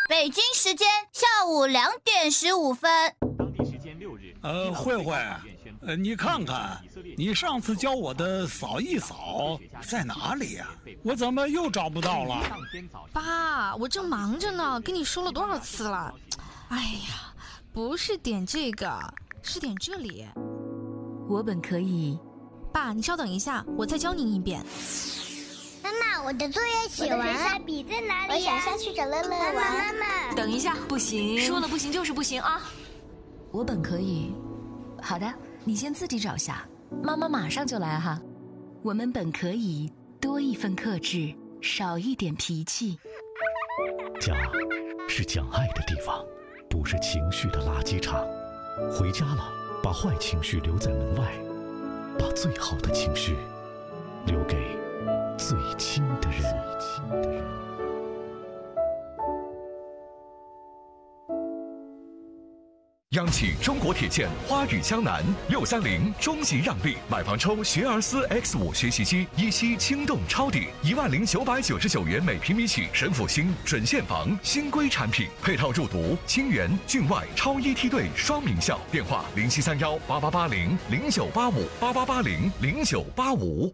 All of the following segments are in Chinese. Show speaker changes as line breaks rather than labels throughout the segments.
北京时间下午2点15分。
当地时间6日。
慧慧，你看看，你上次教我的扫一扫在哪里呀？我怎么又找不到了？
爸，我正忙着呢，跟你说了多少次了？哎呀，不是点这个，是点这里。
我本可以。
爸，你稍等一下，我再教您一遍。
妈妈，我的作业写完了，下笔在哪里？我想下去找乐乐玩。妈妈，
等一下，不行，
说了不行就是不行啊！
我本可以。好的，你先自己找下，妈妈马上就来哈。我们本可以多一份克制，少一点脾气。
家是讲爱的地方，不是情绪的垃圾场。回家了，把坏情绪留在门外，把最好的情绪留给最亲的人。
央企中国铁建花语江南630终极让利，买房抽学而思 X5 学习机，一期轻动超抵10999元每平米起，神府新准现房新规产品，配套入读清源郡外超一梯队双名校，电话07318880098588800985。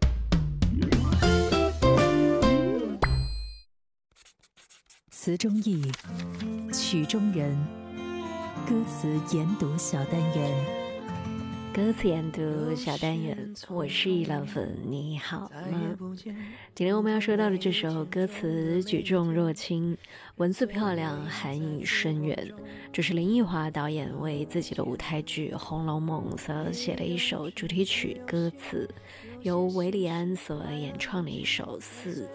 词中意，曲中人。歌词研读小单元，
歌词研读小单元，我是老粉，你好吗？今天我们要说到的这首歌词举重若轻，文字漂亮，含义深远。这是林奕华导演为自己的舞台剧《红楼梦》所写的一首主题曲歌词，由韦礼安所演唱的一首四